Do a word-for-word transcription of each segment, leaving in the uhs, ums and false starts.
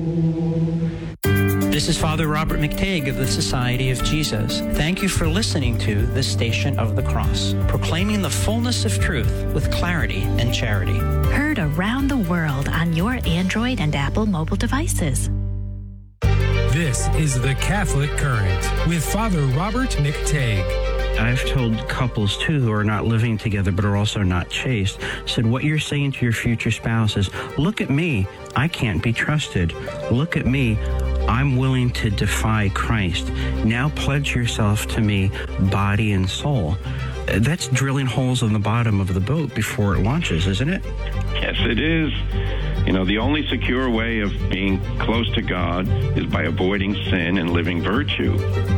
This is Father Robert McTague of the Society of Jesus. Thank you for listening to The Station of the Cross, proclaiming the fullness of truth with clarity and charity. Heard around the world on your Android and Apple mobile devices. This is The Catholic Current with Father Robert McTague. I've told couples, too, who are not living together but are also not chaste, said what you're saying to your future spouse is, look at me, I can't be trusted. Look at me, I'm willing to defy Christ. Now pledge yourself to me, body and soul. That's drilling holes in the bottom of the boat before it launches, isn't it? Yes, it is. You know, the only secure way of being close to God is by avoiding sin and living virtue.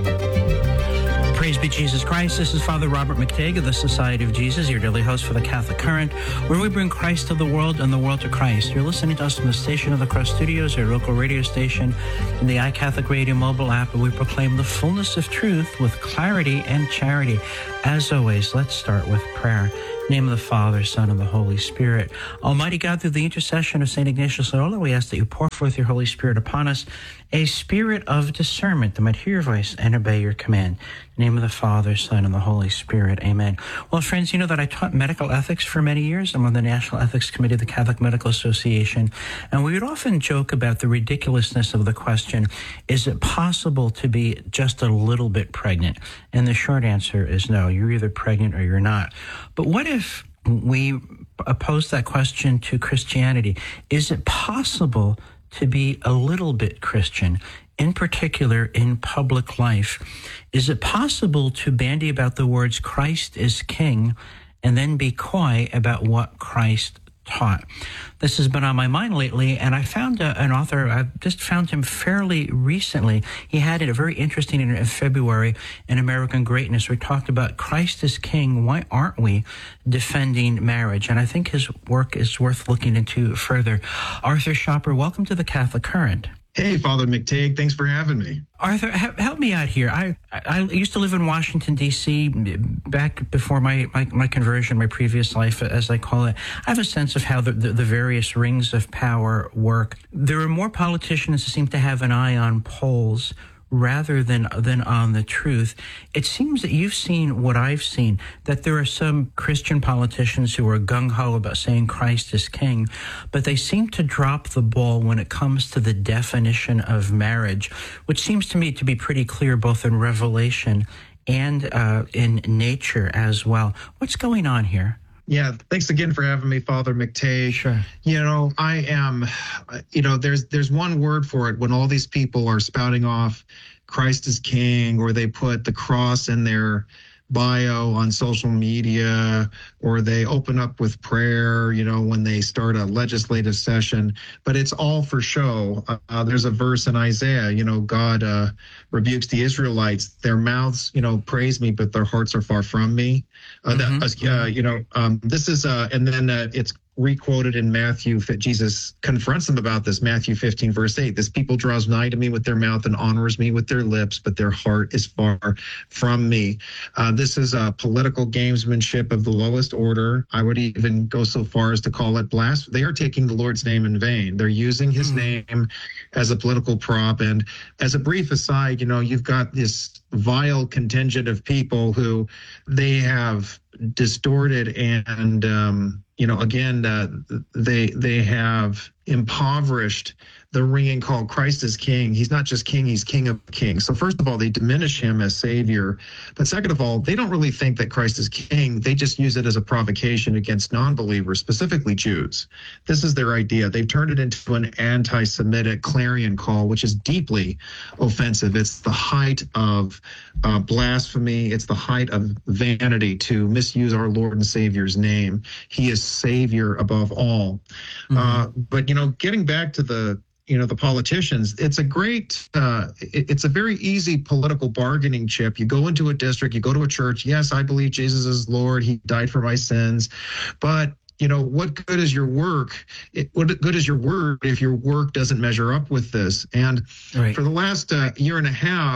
Praise be Jesus Christ. This is Father Robert McTague of the Society of Jesus, your daily host for the Catholic Current, where we bring Christ to the world and the world to Christ. You're listening to us from the Station of the Cross Studios, your local radio station, in the iCatholic Radio mobile app, where we proclaim the fullness of truth with clarity and charity. As always, let's start with prayer. In the name of the Father, Son, and the Holy Spirit. Almighty God, through the intercession of Saint Ignatius Loyola, we ask that you pour forth your Holy Spirit upon us, a spirit of discernment that might hear your voice and obey your command. In the name of the Father, Son, and the Holy Spirit. Amen. Well, friends, you know that I taught medical ethics for many years. I'm on the National Ethics Committee of the Catholic Medical Association, and we would often joke about the ridiculousness of the question, is it possible to be just a little bit pregnant? And the short answer is no. You're either pregnant or you're not. But what if we pose that question to Christianity? Is it possible to be a little bit Christian, in particular in public life? Is it possible to bandy about the words Christ is King and then be coy about what Christ taught? This has been on my mind lately, and I found a, an author, I just found him fairly recently. He had it a very interesting in, in February in American Greatness, where he talked about Christ is King, why aren't we defending marriage? And I think his work is worth looking into further. Arthur Schopper, welcome to the Catholic Current. Hey, Father McTague, thanks for having me. Arthur, help me out here. I, I used to live in Washington, D C back before my, my, my conversion, my previous life, as I call it. I have a sense of how the, the, the various rings of power work. There are more politicians who seem to have an eye on polls rather than than on the truth. It seems that you've seen what I've seen, that there are some Christian politicians who are gung-ho about saying Christ is King, but they seem to drop the ball when it comes to the definition of marriage, which seems to me to be pretty clear both in Revelation and uh, in nature as well. What's going on here? Yeah, thanks again for having me, Father McTague. Sure. You know, I am, you know, there's there's one word for it when all these people are spouting off Christ is King, or they put the cross in their bio on social media, or they open up with prayer, you know, when they start a legislative session, but it's all for show. Uh, there's a verse in Isaiah, you know, God uh, rebukes the Israelites. Their mouths, you know, praise me, but their hearts are far from me. Uh, mm-hmm. that, uh, you know, um, this is, uh, and then uh, it's requoted in Matthew. Jesus confronts them about this, Matthew fifteen, verse eight. This people draws nigh to me with their mouth and honors me with their lips, but their heart is far from me. Uh, this is a political gamesmanship of the lowest order. I would even go so far as to call it blasphemy. They are taking the Lord's name in vain. They're using his mm. name as a political prop. And as a brief aside, you know, you've got this vile contingent of people who they have distorted and, um, you know, again, uh, they they have impoverished the ringing call, Christ is King. He's not just King, he's King of Kings. So first of all, they diminish him as Savior. But second of all, they don't really think that Christ is King. They just use it as a provocation against non-believers, specifically Jews. This is their idea. They've turned it into an anti-Semitic clarion call, which is deeply offensive. It's the height of uh, blasphemy. It's the height of vanity to misuse our Lord and Savior's name. He is Savior above all. Mm-hmm. Uh, but, you know, getting back to the you know, the politicians, it's a great, uh, it, it's a very easy political bargaining chip. You go into a district, you go to a church. Yes, I believe Jesus is Lord. He died for my sins. But, you know, what good is your work? It, what good is your word if your work doesn't measure up with this? And right. for the last uh, year and a half,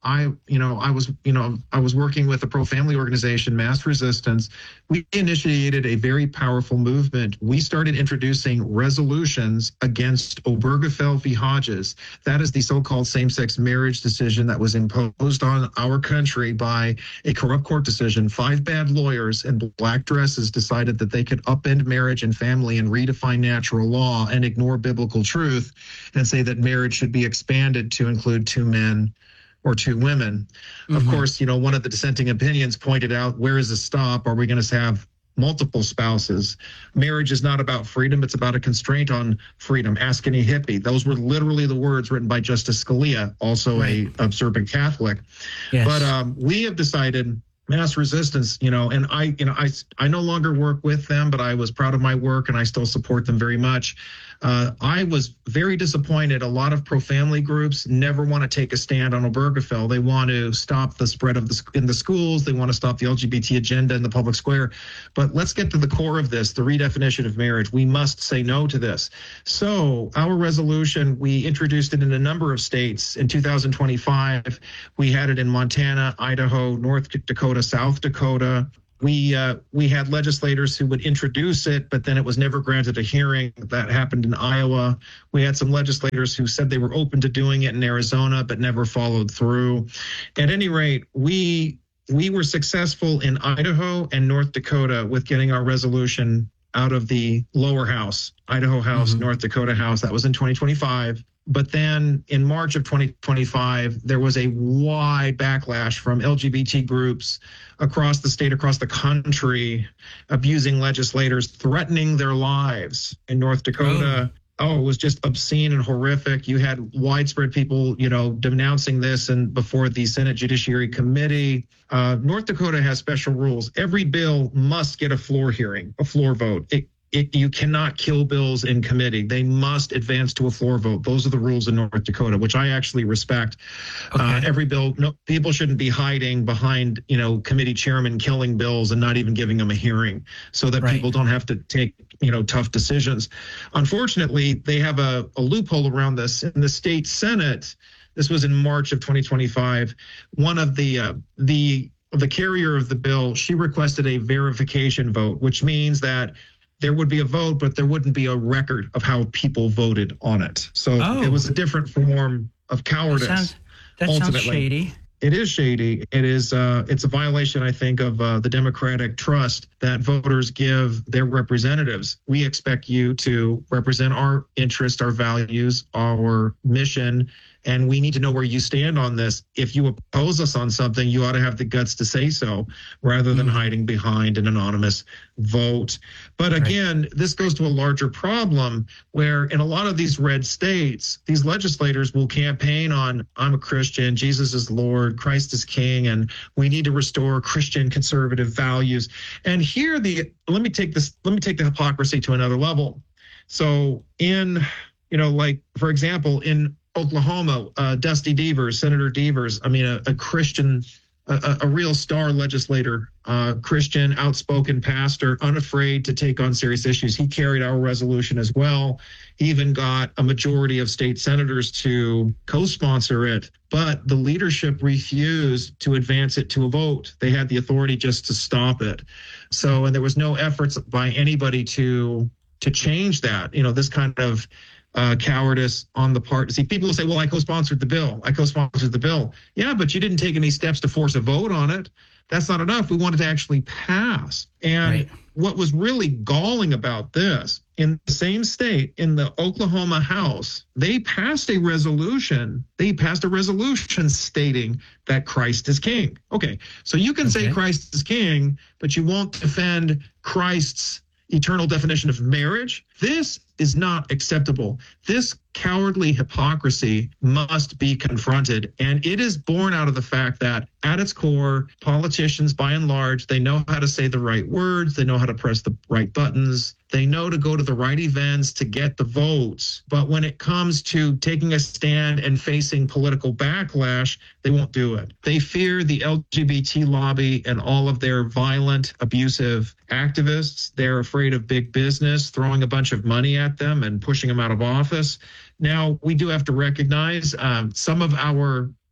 I, you know, I was, you know, I was working with a pro-family organization, Mass Resistance. We initiated a very powerful movement. We started introducing resolutions against Obergefell v. Hodges. That is the so-called same-sex marriage decision that was imposed on our country by a corrupt court decision. Five bad lawyers in black dresses decided that they could upend marriage and family and redefine natural law and ignore biblical truth and say that marriage should be expanded to include two men or two women. Mm-hmm. Of course, you know, one of the dissenting opinions pointed out, where is the stop? Are we going to have multiple spouses? Marriage is not about freedom. It's about a constraint on freedom. Ask any hippie. Those were literally the words written by Justice Scalia, also right. a observant Catholic. Yes. But um, we have decided, Mass Resistance, you know, and I, you know, I, I no longer work with them, but I was proud of my work and I still support them very much. Uh, I was very disappointed. A lot of pro-family groups never want to take a stand on Obergefell. They want to stop the spread of the in the schools. They want to stop the L G B T agenda in the public square. But let's get to the core of this, the redefinition of marriage. We must say no to this. So our resolution, we introduced it in a number of states. In two thousand twenty-five, we had it in Montana, Idaho, North Dakota, South Dakota. We uh, we had legislators who would introduce it, but then it was never granted a hearing. That happened in Iowa. We had some legislators who said they were open to doing it in Arizona, but never followed through. At any rate, we we were successful in Idaho and North Dakota with getting our resolution out of the lower house, Idaho House, mm-hmm. North Dakota House. That was in twenty twenty-five. But then in March of twenty twenty-five, there was a wide backlash from L G B T groups across the state, across the country, abusing legislators, threatening their lives. In North Dakota, oh. oh, it was just obscene and horrific. You had widespread people, you know, denouncing this and before the Senate Judiciary Committee. Uh, North Dakota has special rules. Every bill must get a floor hearing, a floor vote. It It, you cannot kill bills in committee. They must advance to a floor vote. Those are the rules in North Dakota, which I actually respect. Okay. Uh, every bill, no, people shouldn't be hiding behind, you know, committee chairmen killing bills and not even giving them a hearing so that right. people don't have to take, you know, tough decisions. Unfortunately, they have a, a loophole around this. In the state Senate, this was in March of twenty twenty-five, one of the, uh, the, the carrier of the bill, she requested a verification vote, which means that there would be a vote, but there wouldn't be a record of how people voted on it. So oh. it was a different form of cowardice. That sounds, that sounds shady. It is shady. It is. Uh, it's a violation, I think, of uh, the democratic trust that voters give their representatives. We expect you to represent our interests, our values, our mission, and we need to know where you stand on this. If you oppose us on something, you ought to have the guts to say so rather than mm-hmm. hiding behind an anonymous vote. But again, right. this goes to a larger problem where in a lot of these red states, these legislators will campaign on, I'm a Christian, Jesus is Lord, Christ is King, and we need to restore Christian conservative values. And here the, let me take this, let me take the hypocrisy to another level. So in, you know, like, for example, in Oklahoma, uh, Dusty Devers, Senator Devers, I mean, a, a Christian, a, a real star legislator, uh, Christian, outspoken pastor, unafraid to take on serious issues. He carried our resolution as well. He even got a majority of state senators to co-sponsor it, but the leadership refused to advance it to a vote. They had the authority just to stop it. So, and there was no efforts by anybody to to change that. You know, this kind of Uh, cowardice on the part. See, people will say, well, I co-sponsored the bill. I co-sponsored the bill. Yeah, but you didn't take any steps to force a vote on it. That's not enough. We wanted to actually pass. And right. what was really galling about this, in the same state, in the Oklahoma House, they passed a resolution. They passed a resolution stating that Christ is King. Okay, so you can okay. say Christ is King, but you won't defend Christ's eternal definition of marriage. This is not acceptable. This cowardly hypocrisy must be confronted. And it is born out of the fact that at its core, politicians, by and large, they know how to say the right words. They know how to press the right buttons. They know to go to the right events to get the votes. But when it comes to taking a stand and facing political backlash, they won't do it. They fear the L G B T lobby and all of their violent, abusive activists. They're afraid of big business throwing a bunch of money at them and pushing them out of office. Now, we do have to recognize um, some of our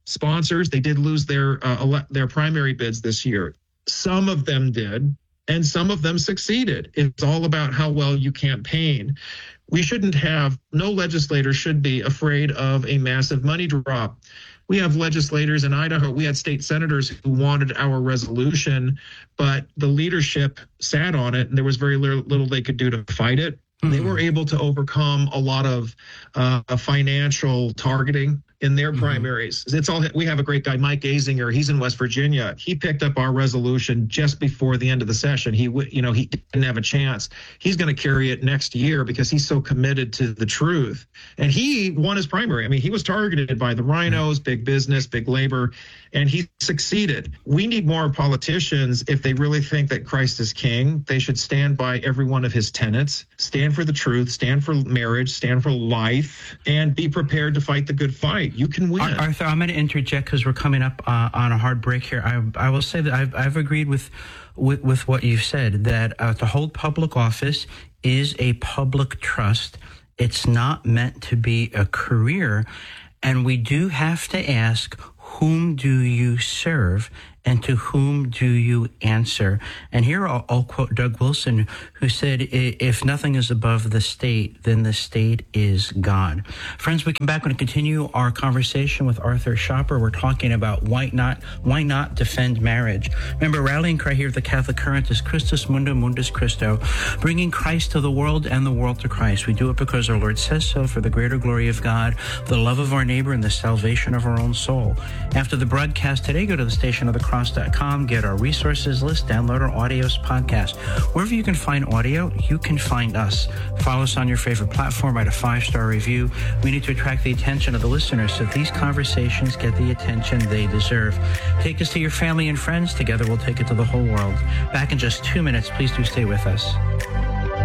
sponsors. They did lose their uh, ele- their primary bids this year. Some of them did, and some of them succeeded. It's all about how well you campaign. We shouldn't have, no legislator should be afraid of a massive money drop. We have legislators in Idaho. We had state senators who wanted our resolution, but the leadership sat on it, and there was very little they could do to fight it. Mm-hmm. They were able to overcome a lot of uh, financial targeting in their mm-hmm. primaries. It's all, we have a great guy, Mike Azinger. He's in West Virginia. He picked up our resolution just before the end of the session. He, you know, he didn't have a chance. He's going to carry it next year because he's so committed to the truth. And he won his primary. I mean, he was targeted by the rhinos, big business, big labor, and he succeeded. We need more politicians. If they really think that Christ is king, they should stand by every one of his tenets, stand for the truth, stand for marriage, stand for life, and be prepared to fight the good fight. You can win. Arthur, I'm going to interject because we're coming up uh, on a hard break here. I, I will say that I've, I've agreed with, with, with what you've said, that uh, to hold public office is a public trust. It's not meant to be a career. And we do have to ask, whom do you serve and to whom do you answer? And here I'll, I'll quote Doug Wilson, who said, if nothing is above the state, then the state is God. Friends, we come back and continue our conversation with Arthur Schapper. We're talking about why not, why not defend marriage. Remember, rallying cry here at the Catholic Current is Christus Mundo Mundus Christo, bringing Christ to the world and the world to Christ. We do it because our Lord says so, for the greater glory of God, the love of our neighbor, and the salvation of our own soul. After the broadcast today, go to the station of the cross dot com, get our resources list, download our audios podcast. Wherever you can find audio, you can find us. Follow us on your favorite platform, write a five-star review. We need to attract the attention of the listeners so these conversations get the attention they deserve. Take us to your family and friends. Together we'll take it to the whole world. Back in just two minutes. Please do stay with us.